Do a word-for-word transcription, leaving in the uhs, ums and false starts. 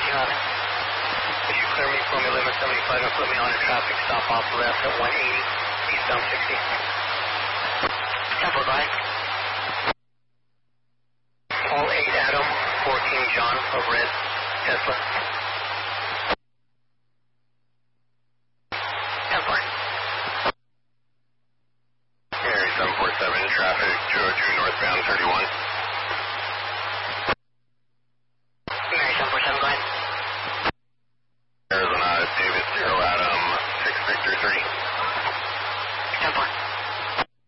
got it. Could you clear me from eleven seventy-five and put me on a traffic stop off left at one eighty, eastbound sixty? Temple, go ahead. Paul eight Adam, fourteen John of Red, Tesla. Temple. Harry seven four seven, traffic two oh two northbound thirty-one.